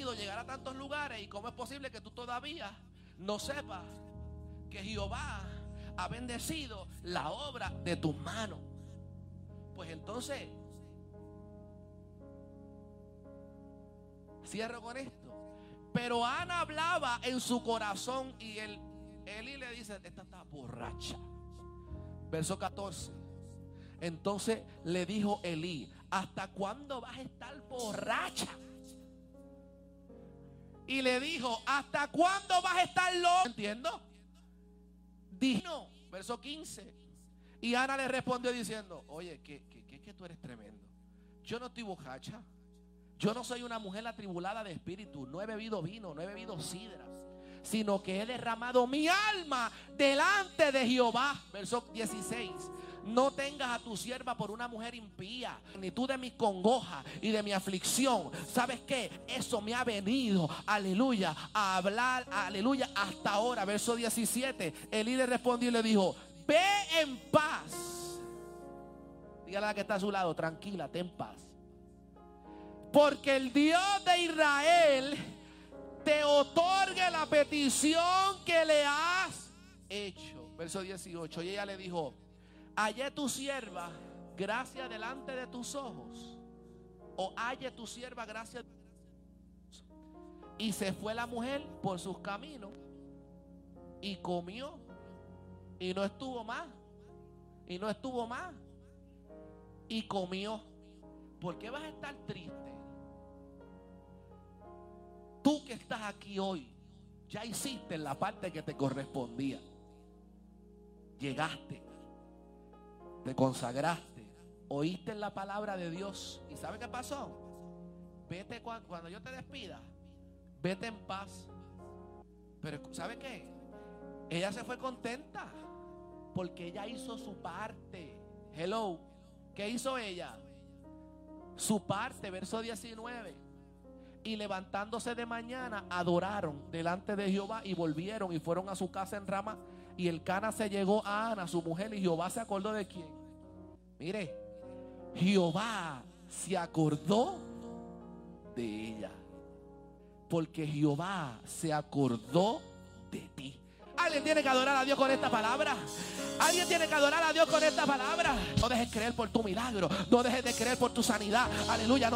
bendecido llegar a tantos lugares, y cómo es posible que tú todavía no sepas que Jehová ha bendecido la obra de tus manos. Pues entonces, cierro con esto. Pero Ana hablaba en su corazón, y Elí le dice: esta está borracha. Verso 14. Entonces le dijo Elí: ¿hasta cuándo vas a estar borracha? Y le dijo: ¿hasta cuándo vas a estar loca? ¿Entiendo? Dijo, verso 15. Y Ana le respondió diciendo: oye, que tú eres tremendo. Yo no estoy borracha. Yo no soy una mujer atribulada de espíritu. No he bebido vino, no he bebido sidra, sino que he derramado mi alma delante de Jehová. Verso 16. No tengas a tu sierva por una mujer impía, ni tú de mi congoja y de mi aflicción. ¿Sabes qué? Eso me ha venido, aleluya, a hablar, aleluya, hasta ahora. Verso 17. Elí le respondió y le dijo: ve en paz. Dígale a la que está a su lado: tranquila, ten paz. Porque el Dios de Israel te otorgue la petición que le has hecho. Verso 18. Y ella le dijo: hallé tu sierva gracia delante de tus ojos, o halle tu sierva gracia. Y se fue la mujer por sus caminos y comió, y no estuvo más, y no estuvo más, y comió. ¿Por qué vas a estar triste? Tú que estás aquí hoy, ya hiciste la parte que te correspondía. Llegaste, te consagraste, oíste la palabra de Dios. ¿Y sabe qué pasó? Vete cuando yo te despida, vete en paz. Pero ¿sabe qué? Ella se fue contenta porque ella hizo su parte. Hello. ¿Qué hizo ella? Su parte. Verso 19. Y levantándose de mañana, adoraron delante de Jehová y volvieron y fueron a su casa en Rama. Y Elcana se llegó a Ana, su mujer, y Jehová se acordó de quién. Mire, Jehová se acordó de ella, porque Jehová se acordó de ti. Alguien tiene que adorar a Dios con esta palabra. Alguien tiene que adorar a Dios con esta palabra. No dejes creer por tu milagro. No dejes de creer por tu sanidad. Aleluya.